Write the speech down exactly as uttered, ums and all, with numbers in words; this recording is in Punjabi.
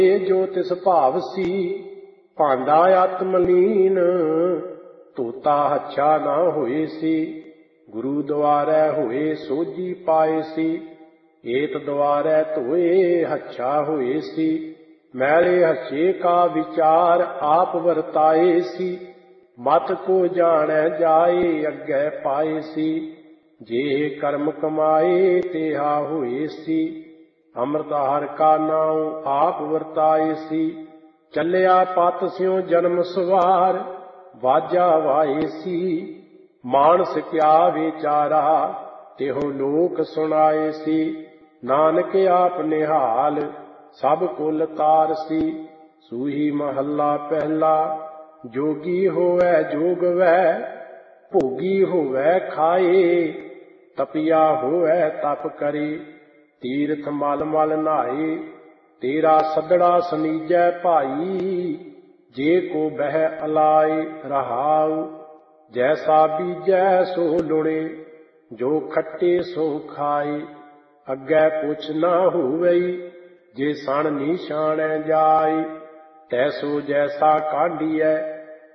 ਜੋ ਤਿਸ ਭਾਵ ਸੀ, ਭਾਂਡਾ ਆਤਮਲੀਨ। ਧੋਤਾ ਹੱਛਾ ਨਾ ਹੋਏ ਸੀ, ਗੁਰੂ ਦੁਆਰੈ ਹੋਏ ਸੋਝੀ ਪਾਏ ਸੀ। ਏਤ ਦੁਆਰੈ ਧੋਏ ਹੱਛਾ ਹੋਏ ਸੀ, ਮੈਲੇ ਹੱਛੇ ਕਾ ਵਿਚਾਰ ਆਪ ਵਰਤਾਏ ਸੀ। ਮਤ ਕੋ ਜਾਣੈ ਜਾਏ ਅੱਗੇ ਪਾਏ ਸੀ, ਜੇ ਕਰਮ ਕਮਾਏ ਤੇਹਾ ਹੋਏ ਸੀ। ਅੰਮ੍ਰਿਤ ਹਰਿ ਕਾ ਨਾਉ ਆਪ ਵਰਤਾਏ ਸੀ, ਚੱਲਿਆ ਪਤ ਸਿਉ ਜਨਮ ਸਵਾਰ ਵਾਜਾ ਵਾਏ ਸੀ। ਮਾਨਸ ਕਿਆ ਵਿਚਾਰਾ ਤਿਹੁ ਲੋਕ ਸੁਣਾਏ ਸੀ, ਨਾਨਕ ਆਪ ਨਿਹਾਲ ਸਭ ਕੁਲ ਤਾਰ ਸੀ। ਸੂਹੀ ਮਹੱਲਾ ਪਹਿਲਾ, ਜੋਗੀ ਹੋਵੈ ਜੋਗਵੈ, ਭੋਗੀ ਹੋਵੈ ਖਾਏ। ਤਪਿਆ ਹੋਵੈ ਤਪ ਕਰੇ, ਤੀਰਥ ਮਲ ਮਲ ਨਹਾਏ। ਤੇਰਾ ਸੱਦੜਾ ਸਨੀਜੈ ਭਾਈ, ਜੇ ਕੋ ਬਹਿ ਅਲਾਏ। ਰਹਾਉ ਜੈਸਾ ਬੀਜੈ ਸੋ ਲੁਣੇ, ਜੋ ਖੱਟੇ ਸੋ ਖਾਏ। ਅੱਗੇ ਪੁੱਛ ਨਾ ਹੋਵਈ, ਜੇ ਸਣ ਨਿਸ਼ਾਨੈ ਜਾਏ। ਤੈਸੋ ਜੈਸਾ ਕਾਢੀਐ